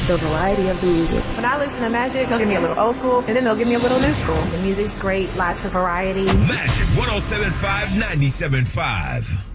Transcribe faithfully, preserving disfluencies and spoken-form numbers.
the variety of the music. When I listen to Magic, they'll give me a little old school, and then they'll give me a little new school. The music's great, lots of variety. Magic one oh seven point five, ninety-seven point five.